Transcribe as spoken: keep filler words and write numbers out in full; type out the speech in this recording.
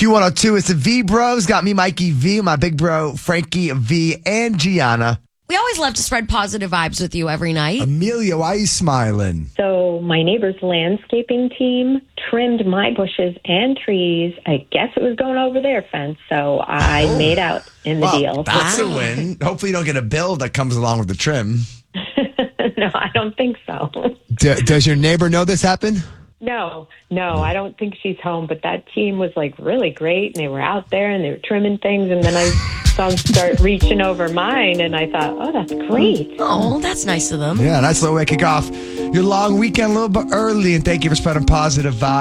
Q one oh two, it's the V Bros. Got me, Mikey V, my big bro, Frankie V, and Gianna. We always love to spread positive vibes with you every night. Amelia, why are you smiling? So my neighbor's landscaping team trimmed my bushes and trees. I guess it was going over their fence, so I oh. made out in the well, deal. That's wow. a win. Hopefully you don't get a bill that comes along with the trim. No, I don't think so. D- does your neighbor know this happened? No, no, I don't think she's home, but that team was like really great, and they were out there and they were trimming things, and then I saw them start reaching over mine, and I thought, oh, that's great. Oh, that's nice of them. Yeah, nice little way to kick off your long weekend a little bit early, and thank you for spreading positive vibes.